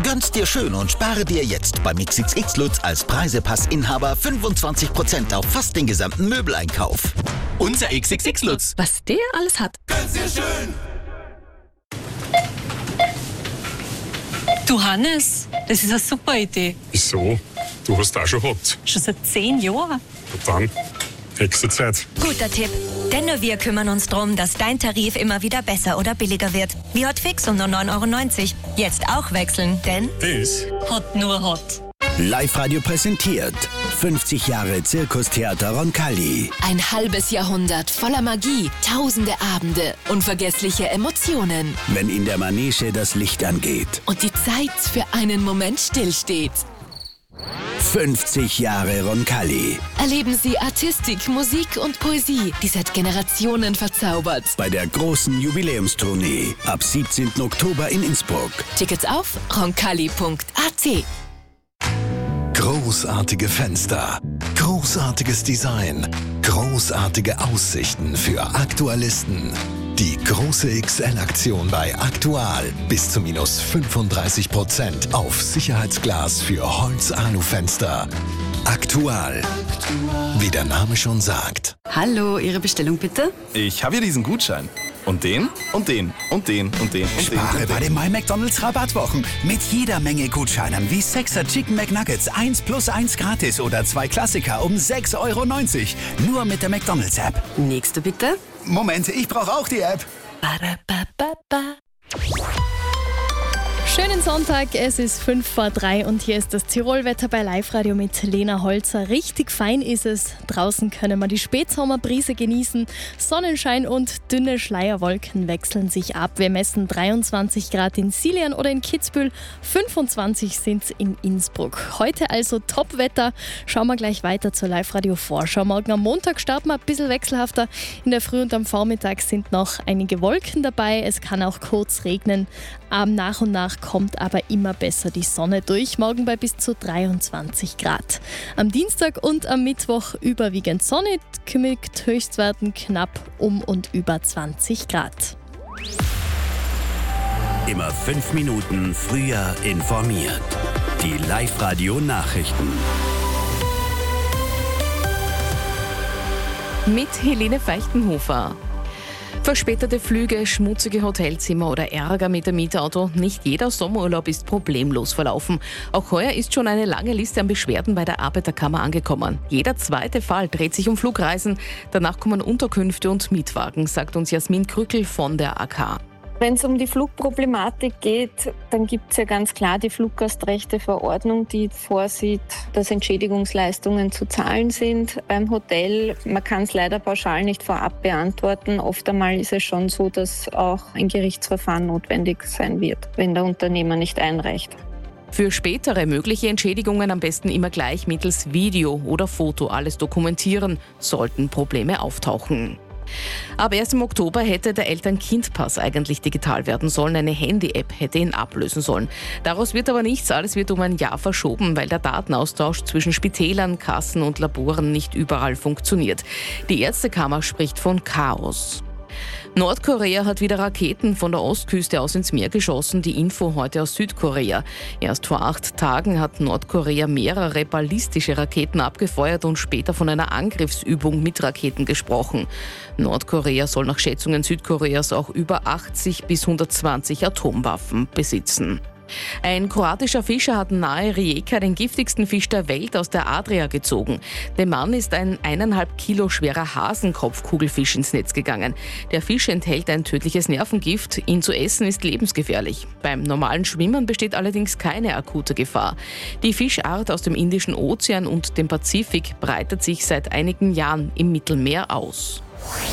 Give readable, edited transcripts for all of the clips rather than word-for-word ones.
Gönn's dir schön und spare dir jetzt beim XXX Lutz als Preisepassinhaber 25% auf fast den gesamten Möbeleinkauf. Unser XXX Lutz. Was der alles hat. Gönn's dir schön! Du Hannes, das ist eine super Idee. Wieso? Du hast auch schon gehabt. Schon seit 10 Jahren. Und dann? Nächste Zeit. Guter Tipp. Denn nur wir kümmern uns darum, dass dein Tarif immer wieder besser oder billiger wird. Wie Hotfix um nur 9,90 €. Jetzt auch wechseln, denn Das? Hot nur Hot. Live-Radio präsentiert 50 Jahre Zirkustheater Roncalli. Ein halbes Jahrhundert voller Magie, tausende Abende, unvergessliche Emotionen. Wenn in der Manege das Licht angeht. Und die Zeit für einen Moment stillsteht. 50 Jahre Roncalli. Erleben Sie Artistik, Musik und Poesie, die seit Generationen verzaubert. Bei der großen Jubiläumstournee. Ab 17. Oktober in Innsbruck. Tickets auf roncalli.at. Großartige Fenster, großartiges Design, großartige Aussichten für Aktualisten. Die große XL-Aktion bei Aktual. Bis zu minus 35% auf Sicherheitsglas für Holz-Alu-Fenster. Aktual. Wie der Name schon sagt. Hallo, Ihre Bestellung bitte? Ich habe hier diesen Gutschein. Und den, und den, und den, und den, und Spare den. bei den My McDonald's Rabattwochen. Mit jeder Menge Gutscheinen wie 6er Chicken McNuggets 1 plus 1 gratis oder 2 Klassiker um 6,90 €. Nur mit der McDonald's App. Nächste bitte? Moment, ich brauche auch die App. Schönen Sonntag, es ist 2:55 und hier ist das Tirolwetter bei Live-Radio mit Lena Holzer. Richtig fein ist es. Draußen können wir die Spätsommerbrise genießen. Sonnenschein und dünne Schleierwolken wechseln sich ab. Wir messen 23 Grad in Siljan oder in Kitzbühel, 25 sind es in Innsbruck. Heute also Top-Wetter. Schauen wir gleich weiter zur Live-Radio-Vorschau. Morgen am Montag starten wir ein bisschen wechselhafter. In der Früh und am Vormittag sind noch einige Wolken dabei. Es kann auch kurz regnen. Nach und nach kommt aber immer besser die Sonne durch, morgen bei bis zu 23 Grad. Am Dienstag und am Mittwoch überwiegend sonnig, mit Höchstwerten knapp um und über 20 Grad. Immer 5 Minuten früher informiert. Die Live-Radio-Nachrichten. Mit Helene Feichtenhofer. Verspätete Flüge, schmutzige Hotelzimmer oder Ärger mit dem Mietauto. Nicht jeder Sommerurlaub ist problemlos verlaufen. Auch heuer ist schon eine lange Liste an Beschwerden bei der Arbeiterkammer angekommen. Jeder zweite Fall dreht sich um Flugreisen. Danach kommen Unterkünfte und Mietwagen, sagt uns Jasmin Krückel von der AK. Wenn es um die Flugproblematik geht, dann gibt es ja ganz klar die Fluggastrechteverordnung, die vorsieht, dass Entschädigungsleistungen zu zahlen sind beim Hotel. Man kann es leider pauschal nicht vorab beantworten. Oft einmal ist es schon so, dass auch ein Gerichtsverfahren notwendig sein wird, wenn der Unternehmer nicht einreicht. Für spätere mögliche Entschädigungen am besten immer gleich mittels Video oder Foto alles dokumentieren, sollten Probleme auftauchen. Ab 1. Oktober hätte der Eltern-Kind-Pass eigentlich digital werden sollen. Eine Handy-App hätte ihn ablösen sollen. Daraus wird aber nichts. Alles wird um ein Jahr verschoben, weil der Datenaustausch zwischen Spitälern, Kassen und Laboren nicht überall funktioniert. Die Ärztekammer spricht von Chaos. Nordkorea hat wieder Raketen von der Ostküste aus ins Meer geschossen. Die Info heute aus Südkorea. Erst vor 8 Tagen hat Nordkorea mehrere ballistische Raketen abgefeuert und später von einer Angriffsübung mit Raketen gesprochen. Nordkorea soll nach Schätzungen Südkoreas auch über 80 bis 120 Atomwaffen besitzen. Ein kroatischer Fischer hat nahe Rijeka den giftigsten Fisch der Welt aus der Adria gezogen. Dem Mann ist ein 1,5 Kilo schwerer Hasenkopfkugelfisch ins Netz gegangen. Der Fisch enthält ein tödliches Nervengift. Ihn zu essen ist lebensgefährlich. Beim normalen Schwimmen besteht allerdings keine akute Gefahr. Die Fischart aus dem Indischen Ozean und dem Pazifik breitet sich seit einigen Jahren im Mittelmeer aus.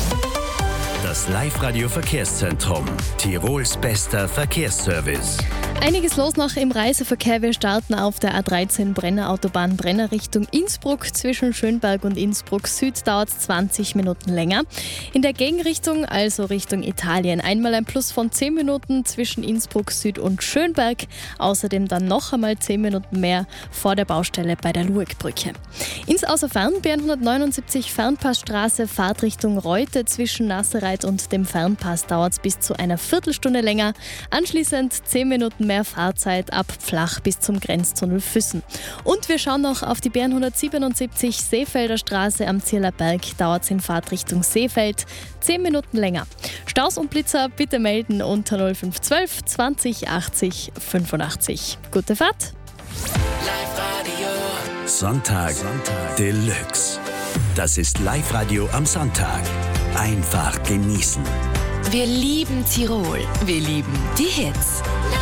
Das Live-Radio-Verkehrszentrum. Tirols bester Verkehrsservice. Einiges los noch im Reiseverkehr. Wir starten auf der A13 Brenner Autobahn Brenner Richtung Innsbruck. Zwischen Schönberg und Innsbruck Süd dauert es 20 Minuten länger. In der Gegenrichtung, also Richtung Italien, einmal ein Plus von 10 Minuten zwischen Innsbruck Süd und Schönberg. Außerdem dann noch einmal 10 Minuten mehr vor der Baustelle bei der Luegbrücke. Ins Außerfern, B179 Fernpassstraße, Fahrtrichtung Reute zwischen Nassereit und dem Fernpass dauert es bis zu einer Viertelstunde länger. Anschließend 10 Minuten mehr Fahrzeit ab Pflach bis zum Grenztunnel Füssen. Und wir schauen noch auf die BR 177 Seefelder Straße am Zierlerberg. Dauert es in Fahrtrichtung Seefeld 10 Minuten länger. Staus und Blitzer bitte melden unter 0512 20 80 85. Gute Fahrt! Sonntag Deluxe. Das ist Live-Radio am Sonntag. Einfach genießen. Wir lieben Tirol. Wir lieben die Hits.